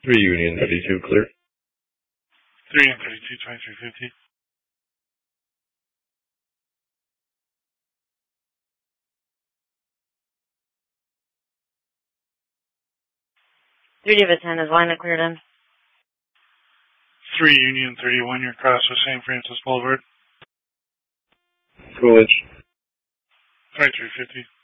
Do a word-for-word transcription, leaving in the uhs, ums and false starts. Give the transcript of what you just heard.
three Union thirty-two, clear. three and thirty-two, twenty-three fifty. three Diva ten is line that cleared in. three Union thirty-one, you're across with Saint Francis Boulevard. Coolidge. twenty-three fifty.